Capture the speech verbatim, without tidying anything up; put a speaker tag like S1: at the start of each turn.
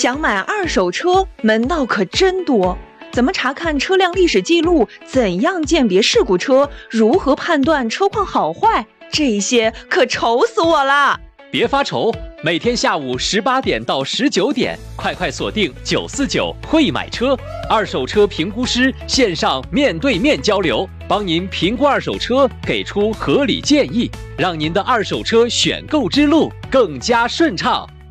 S1: 想买二手车，门道可真多。怎么查看车辆历史记录？怎样鉴别事故车？如何判断车况好坏？这些可愁死我了！
S2: 别发愁，每天下午十八点到十九点，快快锁定九四九会买车，二手车评估师线上面对面交流，帮您评估二手车，给出合理建议，让您的二手车选购之路更加顺畅。